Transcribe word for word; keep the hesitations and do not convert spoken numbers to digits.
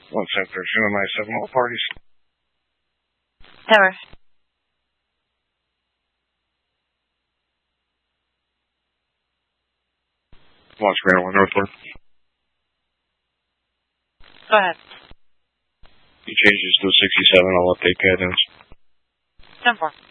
one seven three two nine seven, all parties. Tower. Launch Grand one Northward. Go ahead. He changes to sixty-seven, I'll update guidance. ten four.